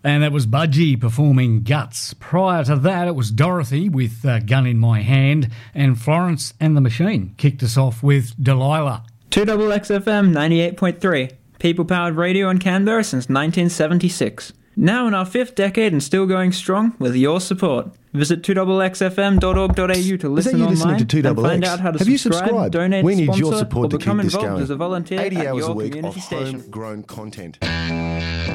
And that was Budgie performing Guts. Prior to that, it was Dorothy with Gun in My Hand, and Florence and the Machine kicked us off with Delilah. 2XXFM 98.3, people-powered radio in Canberra since 1976. Now in our 5th decade and still going strong with your support. Visit 2XXFM.org.au to listen online and find out how to subscribe, donate, we need sponsor, your support or to become keep this involved going. as a volunteer 80 at hours your a week community of station. homegrown content.